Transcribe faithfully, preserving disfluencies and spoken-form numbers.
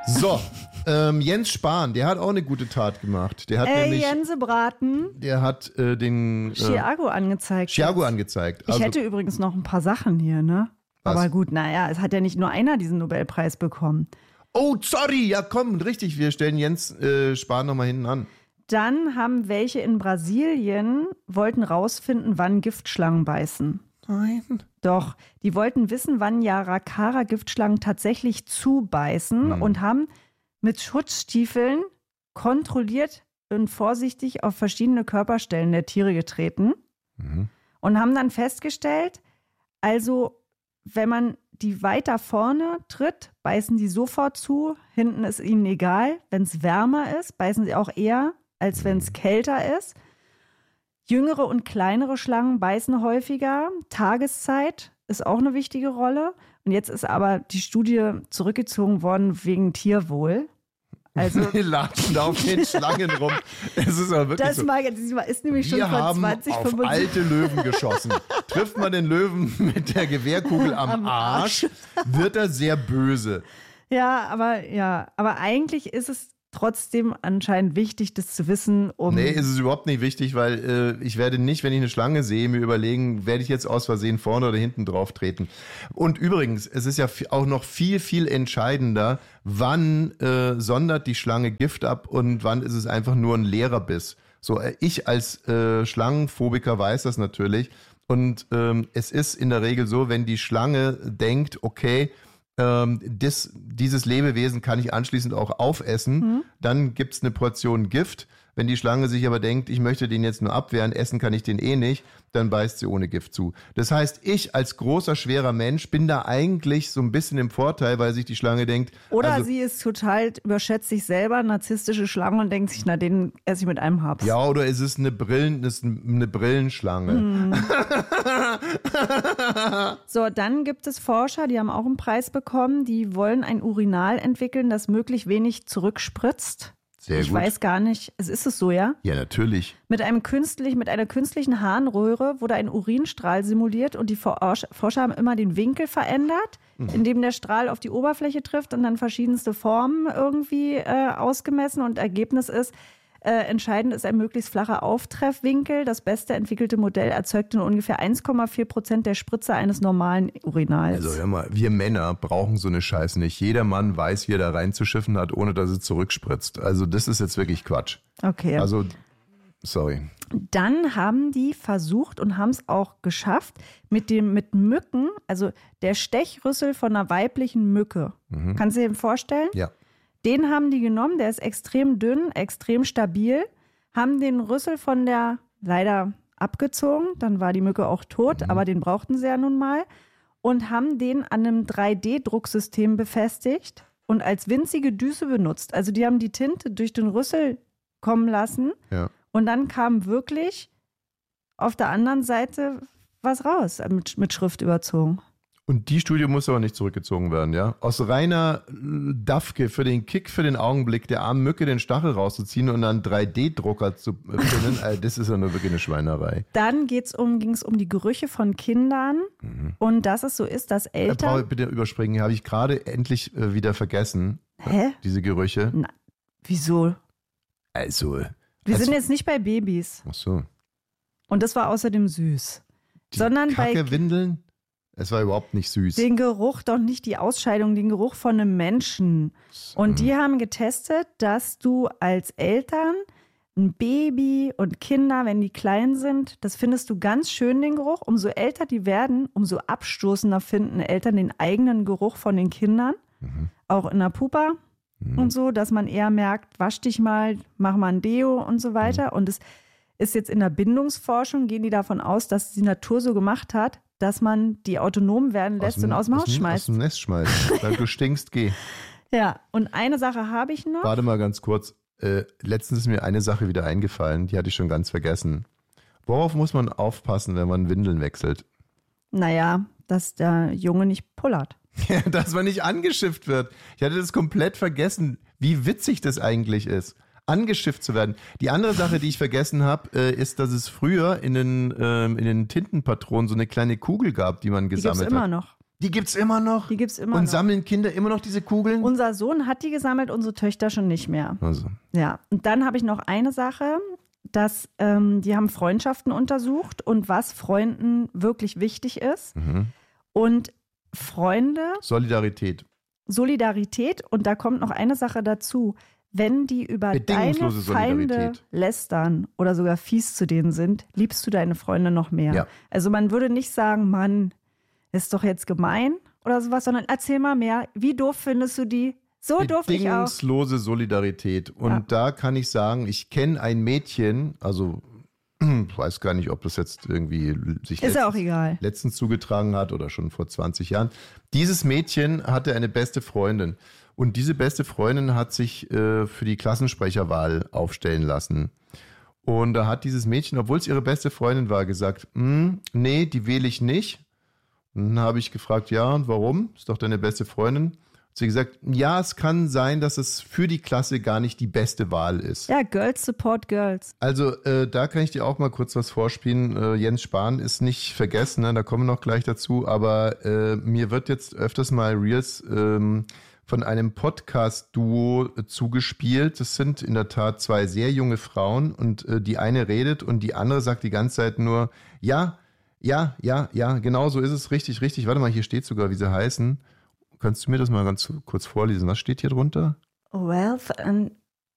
So, ähm, Jens Spahn, der hat auch eine gute Tat gemacht. Der hat Ey, nämlich, Jensebraten. der hat äh, den äh, Chiago angezeigt. Chiago angezeigt. Ich Also, hätte übrigens noch ein paar Sachen hier, ne? Was? Aber gut, naja, es hat ja nicht nur einer diesen Nobelpreis bekommen. oh, sorry, ja komm, richtig, wir stellen Jens äh, Spahn nochmal hinten an. Dann haben welche in Brasilien, wollten rausfinden, wann Giftschlangen beißen. Nein. Doch, die wollten wissen, wann Yarakara-Giftschlangen tatsächlich zubeißen Hm. und haben mit Schutzstiefeln kontrolliert und vorsichtig auf verschiedene Körperstellen der Tiere getreten Mhm. und haben dann festgestellt, also wenn man die weiter vorne tritt, beißen die sofort zu, hinten ist ihnen egal. Wenn es wärmer ist, beißen sie auch eher, als wenn es kälter ist. Jüngere und kleinere Schlangen beißen häufiger. Tageszeit ist auch eine wichtige Rolle. Und jetzt ist aber die Studie zurückgezogen worden wegen Tierwohl. Also Wir latschen da auf den Schlangen rum. Es ist aber wirklich das so. mal, das ist nämlich schon Wir von haben zwanzig auf fünfundzwanzig. alte Löwen geschossen. Trifft man den Löwen mit der Gewehrkugel am, Am Arsch, wird er sehr böse. Ja, aber ja, aber eigentlich ist es trotzdem anscheinend wichtig, das zu wissen, um. Nee, ist es überhaupt nicht wichtig, weil äh, ich werde nicht, wenn ich eine Schlange sehe, mir überlegen, werde ich jetzt aus Versehen vorne oder hinten drauf treten. Und übrigens, es ist ja f- auch noch viel, viel entscheidender, wann äh, sondert die Schlange Gift ab und wann ist es einfach nur ein leerer Biss. So, äh, ich als äh, Schlangenphobiker weiß das natürlich. Und ähm, es ist in der Regel so, wenn die Schlange denkt, okay, ähm, das, dieses Lebewesen kann ich anschließend auch aufessen, Mhm. dann gibt es eine Portion Gift. Wenn die Schlange sich aber denkt, ich möchte den jetzt nur abwehren, essen kann ich den eh nicht, dann beißt sie ohne Gift zu. Das heißt, ich als großer, schwerer Mensch bin da eigentlich so ein bisschen im Vorteil, weil sich die Schlange denkt, Oder also, sie ist total, überschätzt sich selber, narzisstische Schlange und denkt sich, na, den esse ich mit einem Haps. ja, oder ist es eine, Brillen, ist eine Brillenschlange? Mhm. So, dann gibt es Forscher, die haben auch einen Preis bekommen, die wollen ein Urinal entwickeln, das möglichst wenig zurückspritzt. Sehr ich gut. weiß gar nicht, es ist es so, ja? Ja, natürlich. Mit einem künstlich, mit einer künstlichen Harnröhre wurde ein Urinstrahl simuliert und die Forsch- Forscher haben immer den Winkel verändert, in dem der Strahl auf die Oberfläche trifft und dann verschiedenste Formen irgendwie äh, ausgemessen und Ergebnis ist, äh, entscheidend ist ein möglichst flacher Auftreffwinkel. Das beste entwickelte Modell erzeugte nur ungefähr eins Komma vier Prozent der Spritze eines normalen Urinals. Also hör mal, wir Männer brauchen so eine Scheiße nicht. Jeder Mann weiß, wie er da reinzuschiffen hat, ohne dass er zurückspritzt. Also das ist jetzt wirklich Quatsch. Okay. Also, sorry. Dann haben die versucht und haben es auch geschafft, mit dem mit Mücken, also der Stechrüssel von einer weiblichen Mücke. Mhm. Kannst du dir den vorstellen? Ja. Den haben die genommen, der ist extrem dünn, extrem stabil, haben den Rüssel von der leider abgezogen, dann war die Mücke auch tot, Mhm. aber den brauchten sie ja nun mal und haben den an einem drei D Drucksystem befestigt und als winzige Düse benutzt. Also die haben die Tinte durch den Rüssel kommen lassen. Ja. Und dann kam wirklich auf der anderen Seite was raus, äh, mit, mit Schrift überzogen. Und die Studie muss aber nicht zurückgezogen werden, ja? Aus reiner äh, Dafke für den Kick, für den Augenblick, der armen Mücke den Stachel rauszuziehen und dann drei D Drucker zu äh, finden, äh, das ist ja nur wirklich eine Schweinerei. Dann geht's um, ging es um die Gerüche von Kindern Mhm. und dass es so ist, dass Äh, brauche Eltern... ich bitte überspringen, habe ich gerade endlich äh, wieder vergessen, Hä? diese Gerüche. Na, wieso? Also, Wir also- sind jetzt nicht bei Babys. ach so. Und das war außerdem süß. Die Sondern bei Kacke-Windeln? Es war überhaupt nicht süß. den Geruch, doch nicht die Ausscheidung, den Geruch von einem Menschen. Und die haben getestet, dass du als Eltern ein Baby und Kinder, wenn die klein sind, das findest du ganz schön, den Geruch. Umso älter die werden, umso abstoßender finden Eltern den eigenen Geruch von den Kindern. Auch in der Pupa und so, dass man eher merkt, wasch dich mal, mach mal ein Deo und so weiter. Und es ist jetzt in der Bindungsforschung, gehen die davon aus, dass die Natur so gemacht hat, dass man die autonom werden lässt und aus dem Haus Aus schmeißt. dem Nest schmeißt. Weil du stinkst, geh. Ja, und eine Sache habe ich noch. Warte mal ganz kurz. Äh, letztens ist mir eine Sache wieder eingefallen, die hatte ich schon ganz vergessen. Worauf muss man aufpassen, wenn man Windeln wechselt? Naja, dass der Junge nicht pullert. Ja, dass man nicht angeschifft wird. Ich hatte das komplett vergessen, wie witzig das eigentlich ist, angeschifft zu werden. Die andere Sache, die ich vergessen habe, äh, ist, dass es früher in den, ähm, in den Tintenpatronen so eine kleine Kugel gab, die man Die gibt's gesammelt immer hat. noch. Die gibt's immer noch? Die gibt's immer Und noch. sammeln Kinder immer noch diese Kugeln? Unser Sohn hat die gesammelt, unsere Töchter schon nicht mehr. Also. Ja, und dann habe ich noch eine Sache, dass ähm, die haben Freundschaften untersucht und was Freunden wirklich wichtig ist. Mhm. Und Freunde, Solidarität. Solidarität und da kommt noch eine Sache dazu. Wenn die über deine Bedingungslose Feinde Solidarität. lästern oder sogar fies zu denen sind, liebst du deine Freunde noch mehr. Ja. Also man würde nicht sagen, Mann, ist doch jetzt gemein oder sowas, sondern erzähl mal mehr. Wie doof findest du die? So doof ich auch. Bedingungslose Solidarität. Und Ja. da kann ich sagen, ich kenne ein Mädchen, also ich weiß gar nicht, ob das jetzt irgendwie sich Ist ja auch letztens, egal. letztens zugetragen hat oder schon vor zwanzig Jahren. Dieses Mädchen hatte eine beste Freundin. Und diese beste Freundin hat sich äh, für die Klassensprecherwahl aufstellen lassen. Und da hat dieses Mädchen, obwohl es ihre beste Freundin war, gesagt, nee, die wähle ich nicht. Und dann habe ich gefragt, ja, und warum? Ist doch deine beste Freundin. Hat sie gesagt, ja, es kann sein, dass es für die Klasse gar nicht die beste Wahl ist. Ja, Girls support Girls. Also äh, da kann ich dir auch mal kurz was vorspielen. Äh, Jens Spahn ist nicht vergessen, ne? Da kommen wir noch gleich dazu. Aber äh, mir wird jetzt öfters mal Reels ähm, von einem Podcast-Duo äh, zugespielt. Das sind in der Tat zwei sehr junge Frauen und äh, die eine redet und die andere sagt die ganze Zeit nur, ja, ja, ja, ja, genau so ist es, richtig, richtig. Warte mal, hier steht sogar, wie sie heißen. Kannst du mir das mal ganz kurz vorlesen? Was steht hier drunter? Wealth and